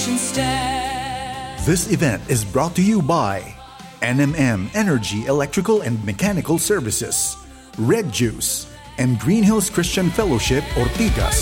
Salvation Stand. This event is brought to you by NMM Energy Electrical and Mechanical Services, Red Juice, and Green Hills Christian Fellowship Ortigas.